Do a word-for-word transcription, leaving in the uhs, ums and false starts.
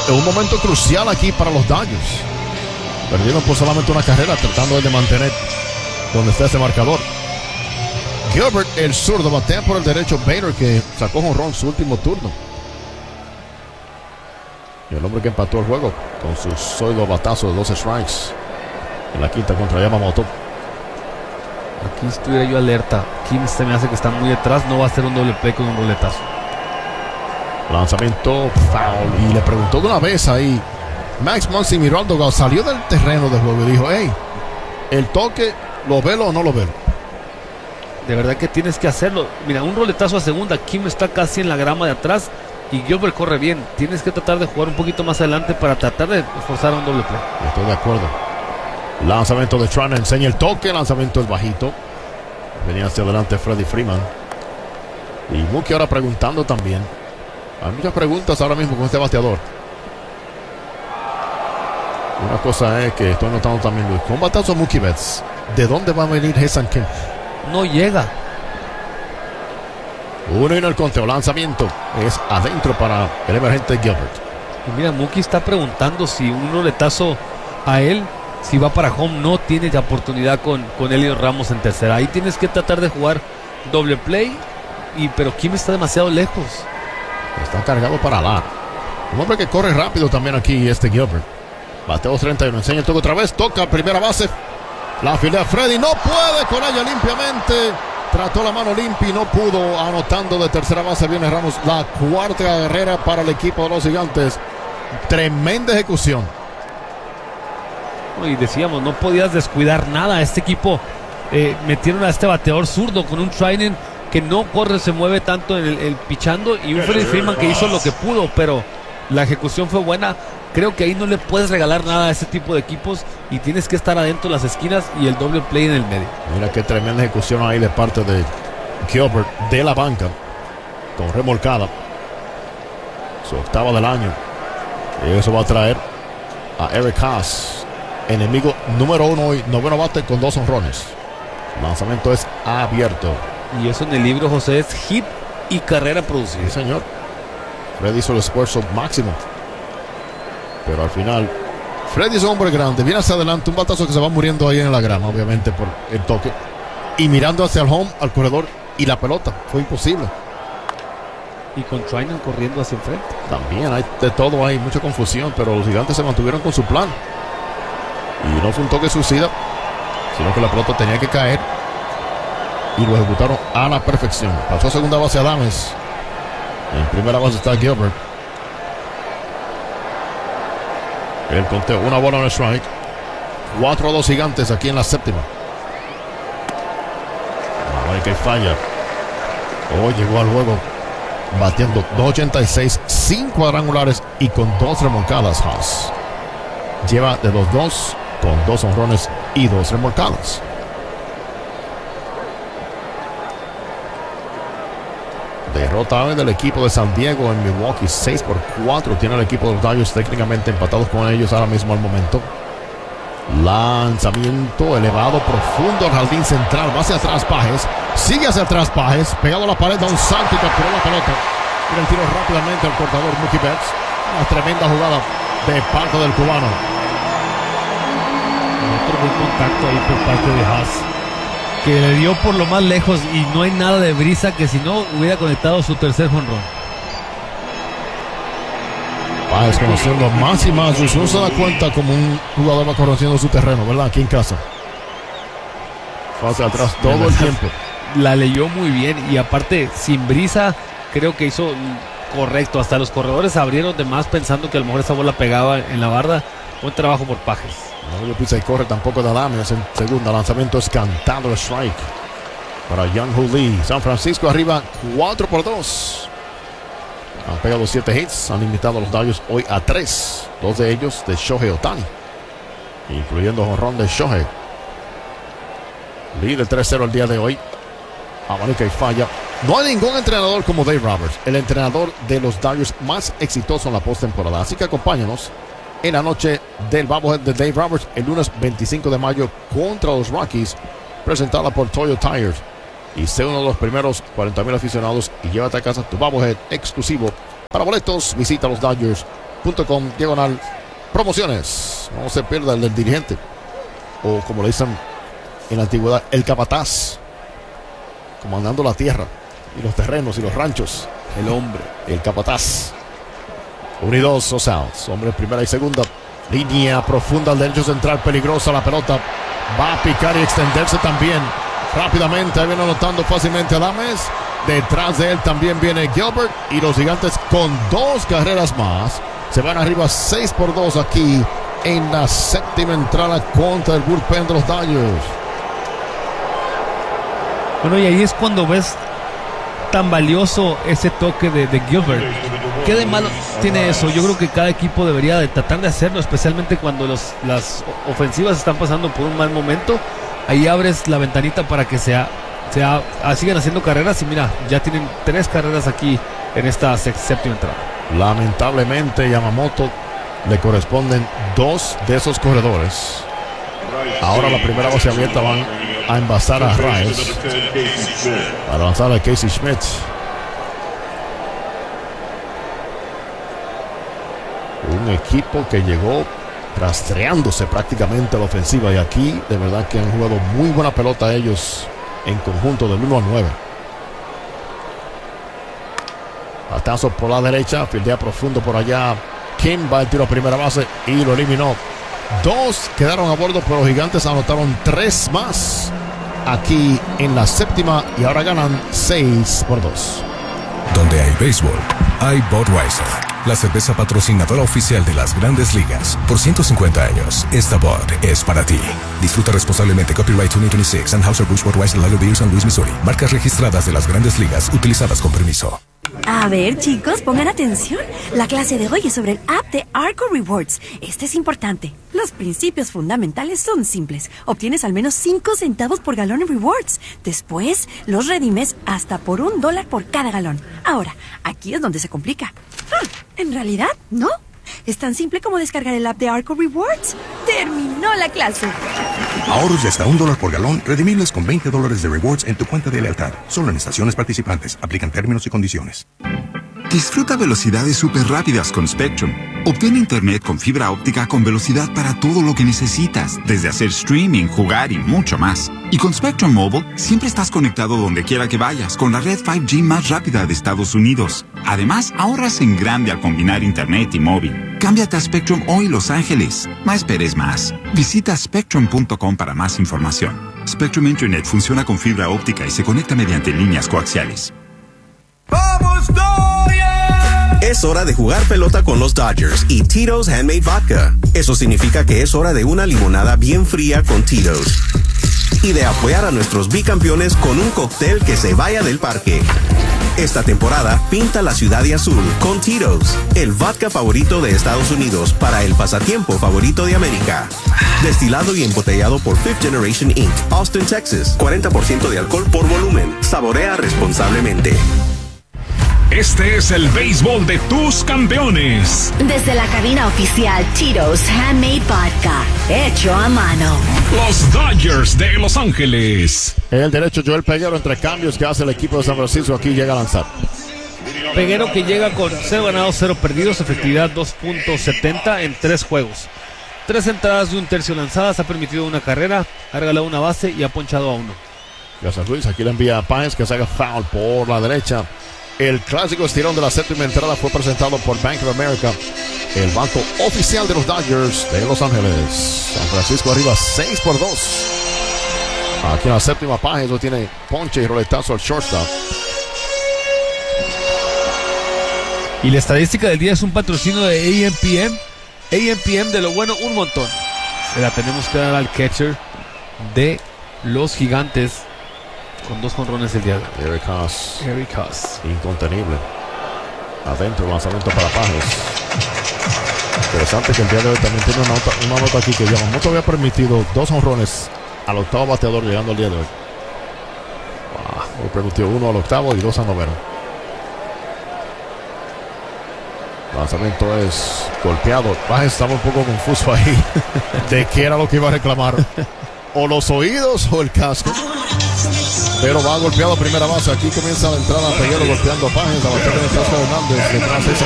en un momento crucial aquí para los Dodgers. Perdieron por solamente una carrera, tratando de mantener donde está ese marcador. Gilbert, el zurdo, batea por el derecho. Bader, que sacó jonrón su último turno. Y el hombre que empató el juego con su sólido batazo de doce strikes en la quinta contra Yamamoto. Aquí estuviera yo alerta. Kim se me hace que está muy detrás. No va a ser un doble play con un roletazo. Lanzamiento foul. Y le preguntó de una vez ahí Max Muncy, miró al dugout, salió del terreno de juego y dijo: hey, el toque, ¿lo velo o no lo velo? De verdad que tienes que hacerlo. Mira, un roletazo a segunda. Kim está casi en la grama de atrás y Gilbert corre bien. Tienes que tratar de jugar un poquito más adelante para tratar de forzar un doble play. Estoy de acuerdo. Lanzamiento de Trana, enseña el toque. Lanzamiento es bajito. Venía hacia adelante Freddie Freeman. Y Mookie ahora preguntando también. Hay muchas preguntas ahora mismo con este bateador. Una cosa es que estoy notando también, Luis, con batazo a Mookie Betts, ¿de dónde va a venir Jason Kim? No llega. Uno en el conteo. Lanzamiento es adentro para el emergente Gilbert. Y mira, Mookie está preguntando si un roletazo a él, si va para home. No tiene la oportunidad con, con Elliot Ramos en tercera. Ahí tienes que tratar de jugar doble play. Y, pero Kim está demasiado lejos. Está cargado para la. Un hombre que corre rápido también aquí, este Gilbert. Bateo treinta y uno. Enseña el toque otra vez. Toca primera base. La filea Freddy. No puede con ella limpiamente. Trató la mano limpia y no pudo. Anotando de tercera base viene Ramos. La cuarta carrera para el equipo de los Gigantes. Tremenda ejecución. Y decíamos, no podías descuidar nada. Este equipo eh, metieron a este bateador zurdo con un Treinen que no corre, se mueve tanto en el, el pichando, y un Freddie Freeman que hizo lo que pudo, pero la ejecución fue buena. Creo que ahí no le puedes regalar nada a ese tipo de equipos y tienes que estar adentro de las esquinas y el doble play en el medio. Mira qué tremenda ejecución ahí de parte de Gilbert de la banca, con remolcada, su octava del año. Y eso va a traer a Eric Haas, enemigo número uno hoy, noveno bate con dos honrones. El lanzamiento es abierto. Y eso en el libro, José, es hit y carrera producida. Sí, señor. Freddy hizo el esfuerzo máximo, pero al final Freddy es un hombre grande, viene hacia adelante, un batazo que se va muriendo ahí en la grama, obviamente por el toque, y mirando hacia el home, al corredor, y la pelota, fue imposible. Y con Treinen corriendo hacia enfrente. También hay de todo, hay mucha confusión, pero los Gigantes se mantuvieron con su plan. Y no fue un toque suicida, sino que la pelota tenía que caer y lo ejecutaron a la perfección. Pasó a segunda base Adames. En primera base está Gilbert. El conteo, una bola en el strike. cuatro a dos Gigantes aquí en la séptima. No, que falla. Hoy llegó al juego batiendo dos ochenta y seis, cinco cuadrangulares y con dos remolcadas. Haas lleva de dos dos con dos honrones y dos remolcadas. Derrota hoy del equipo de San Diego en Milwaukee, seis por cuatro. Tiene el equipo de los Dodgers técnicamente empatados con ellos ahora mismo al momento. Lanzamiento elevado, profundo al jardín central. Va hacia atrás Pajes. Sigue hacia atrás Pajes. Pegado a la pared, da un salto y capturó la pelota. Tira el tiro rápidamente al cortador Mookie Betts. Una tremenda jugada de parte del cubano. Otro buen contacto ahí por parte de Haas, que le dio por lo más lejos, y no hay nada de brisa que si no hubiera conectado su tercer jonrón. Páez conociendo más y más. Uno se da cuenta como un jugador va conociendo su terreno, ¿verdad? Aquí en casa. Fue hacia atrás todo el tiempo. La leyó muy bien y aparte sin brisa creo que hizo correcto. Hasta los corredores abrieron de más pensando que a lo mejor esa bola pegaba en la barda. Buen trabajo por Pajes. No le pisa y corre tampoco de Adames en segunda. Lanzamiento es cantado, strike para Young-Hoo Lee. San Francisco arriba cuatro por dos. Han pegado siete hits. Han limitado a los Dodgers hoy a tres. Dos de ellos de Shohei Ohtani, incluyendo jonrón de Shohei. Líder tres cero el día de hoy. Abanica y falla. No hay ningún entrenador como Dave Roberts, el entrenador de los Dodgers más exitoso en la postemporada. Así que acompáñanos en la noche del bobblehead de Dave Roberts el lunes veinticinco de mayo contra los Rockies, presentada por Toyo Tires. Y sé uno de los primeros cuarenta mil aficionados y llévate a casa tu bobblehead exclusivo. Para boletos, visita los Dodgers punto com diagonal promociones. No se pierda el del dirigente, o como le dicen en la antigüedad, el capataz, comandando la tierra y los terrenos y los ranchos. El hombre, el capataz. Unidos o Sounds, hombre primera y segunda. Línea profunda al derecho central, peligrosa la pelota. Va a picar y extenderse también rápidamente. Ahí viene anotando fácilmente Adames. Detrás de él también viene Gilbert. Y los Gigantes con dos carreras más se van arriba seis por dos aquí en la séptima entrada contra el bullpen de los Dodgers. Bueno, y ahí es cuando ves tan valioso ese toque de, de Gilbert. ¿Qué de malo tiene eso? Yo creo que cada equipo debería de tratar de hacerlo, especialmente cuando los, las ofensivas están pasando por un mal momento. Ahí abres la ventanita para que sea, sea ah, sigan haciendo carreras, y mira, ya tienen tres carreras aquí en esta séptima entrada. Lamentablemente Yamamoto le corresponden dos de esos corredores. Ahora la primera base abierta van a envasar a Raes para lanzar a Casey Schmidt. Un equipo que llegó rastreándose prácticamente a la ofensiva, y aquí de verdad que han jugado muy buena pelota ellos en conjunto del uno a nueve. Batazo por la derecha, fildea profundo por allá. Kim va el tiro a primera base y lo eliminó. Dos quedaron a bordo, pero los Gigantes anotaron tres más aquí en la séptima y ahora ganan seis por dos. Donde hay béisbol, hay Budweiser, la cerveza patrocinadora oficial de las Grandes Ligas. Por ciento cincuenta años, esta Bud es para ti. Disfruta responsablemente. Copyright veinte veintiséis. Anheuser-Busch Budweiser Lager Beer, San Luis, Missouri. Marcas registradas de las Grandes Ligas, utilizadas con permiso. A ver, chicos, pongan atención. La clase de hoy es sobre el app de Arco Rewards. Este es importante. Los principios fundamentales son simples. Obtienes al menos cinco centavos por galón en rewards. Después, los redimes hasta por un dólar por cada galón. Ahora, aquí es donde se complica. Ah, en realidad, no. Es tan simple como descargar el app de Arco Rewards. ¡Terminó la clase! Ahorros de hasta un dólar por galón, redimibles con veinte dólares de rewards en tu cuenta de lealtad. Solo en estaciones participantes. Aplican términos y condiciones. Disfruta velocidades súper rápidas con Spectrum. Obtén internet con fibra óptica con velocidad para todo lo que necesitas, desde hacer streaming, jugar y mucho más. Y con Spectrum Mobile, siempre estás conectado donde quiera que vayas, con la red cinco G más rápida de Estados Unidos. Además, ahorras en grande al combinar internet y móvil. Cámbiate a Spectrum hoy, Los Ángeles. No esperes más. Visita spectrum punto com para más información. Spectrum Internet funciona con fibra óptica y se conecta mediante líneas coaxiales. ¡Vamos, Dodgers! Es hora de jugar pelota con los Dodgers y Tito's Handmade Vodka. Eso significa que es hora de una limonada bien fría con Tito's. Y de apoyar a nuestros bicampeones con un cóctel que se vaya del parque. Esta temporada, pinta la ciudad de azul con Tito's, el vodka favorito de Estados Unidos para el pasatiempo favorito de América. Destilado y embotellado por Fifth Generation incorporated, Austin, Texas. cuarenta por ciento de alcohol por volumen. Saborea responsablemente. Este es el béisbol de tus campeones. Desde la cabina oficial, Tito's Handmade Vodka, hecho a mano. Los Dodgers de Los Ángeles. El derecho Joel Peguero, entre cambios que hace el equipo de San Francisco, aquí llega a lanzar. Peguero, que llega con cero ganados, cero perdidos, efectividad dos punto setenta en tres juegos. Tres entradas de un tercio lanzadas, ha permitido una carrera, ha regalado una base y ha ponchado a uno. Gracias, Luis. Aquí le envía a Páez que se haga foul por la derecha. El clásico estirón de la séptima entrada fue presentado por Bank of America, el banco oficial de los Dodgers de Los Ángeles. San Francisco arriba seis por dos. Aquí en la séptima, Páez lo tiene ponche y roletazo al shortstop. Y la estadística del día es un patrocinio de A M P M. A M P M, de lo bueno, un montón. Se la tenemos que dar al catcher de los Gigantes, con dos jonrones el día de hoy. Eric Haas. Eric Haas. Incontenible. Adentro, lanzamiento para Páez. Interesante que el día de hoy también tiene una nota, una nota aquí que Yamamoto había permitido dos jonrones al octavo bateador llegando el día de hoy. Wow. Hoy permitió uno al octavo y dos al noveno. Lanzamiento es golpeado. Páez estaba un poco confuso ahí de qué era lo que iba a reclamar. O los oídos o el casco. Pero va golpeado a primera base. Aquí comienza la entrada. Peguero golpeando a Páez. La batería de Casco Hernández. Detrás esa